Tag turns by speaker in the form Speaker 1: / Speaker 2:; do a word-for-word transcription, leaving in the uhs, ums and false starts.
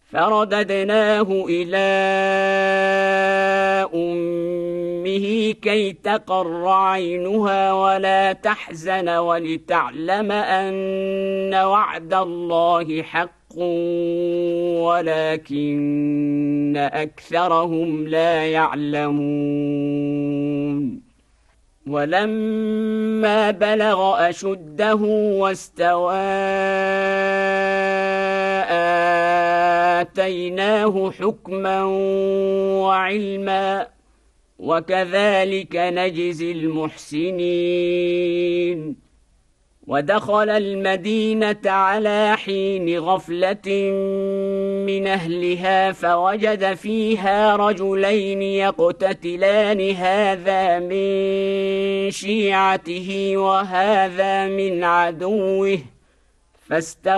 Speaker 1: فرددناه إلى أمه كي تقر عينها ولا تحزن ولتعلم أن وعد الله حق ولكن أكثرهم لا يعلمون. ولما بلغ أشده واستوى آتيناه حكما وعلما وكذلك نجزي المحسنين. ودخل المدينة على حين غفلة من أهلها فوجد فيها رجلين يقتتلان هذا من شيعته وهذا من عدوه فاستغاثه